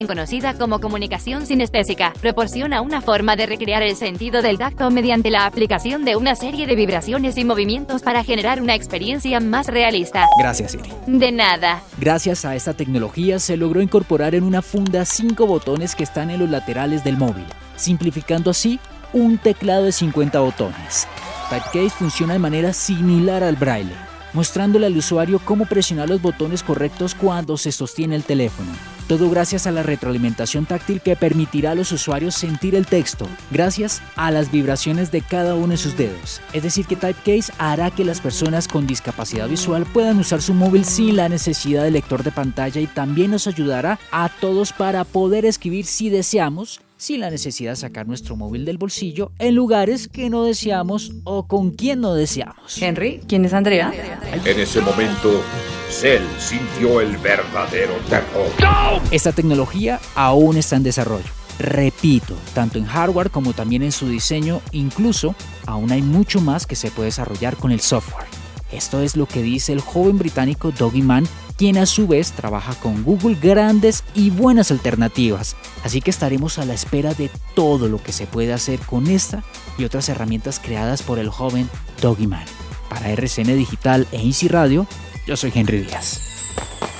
conocida como comunicación sinestésica, proporciona una forma de recrear el sentido del tacto mediante la aplicación de una serie de vibraciones y movimientos para generar una experiencia más realista. Gracias, Siri. De nada. Gracias a esta tecnología se logró incorporar en una funda 5 botones que están en los laterales del móvil, simplificando así un teclado de 50 botones. Typecase funciona de manera similar al braille, mostrándole al usuario cómo presionar los botones correctos cuando se sostiene el teléfono. Todo gracias a la retroalimentación táctil que permitirá a los usuarios sentir el texto, gracias a las vibraciones de cada uno de sus dedos. Es decir, que Typecase hará que las personas con discapacidad visual puedan usar su móvil sin la necesidad de lector de pantalla y también nos ayudará a todos para poder escribir si deseamos, sin la necesidad de sacar nuestro móvil del bolsillo en lugares que no deseamos o con quien no deseamos. Henry, ¿quién es Andrea? En ese momento, Cell sintió el verdadero terror. ¡No! Esta tecnología aún está en desarrollo. Repito, tanto en hardware como también en su diseño, incluso aún hay mucho más que se puede desarrollar con el software. Esto es lo que dice el joven británico Dougie Mann, quien a su vez trabaja con Google grandes y buenas alternativas. Así que estaremos a la espera de todo lo que se puede hacer con esta y otras herramientas creadas por el joven Dougie Mann. Para RCN Digital e Easy Radio, yo soy Henry Díaz.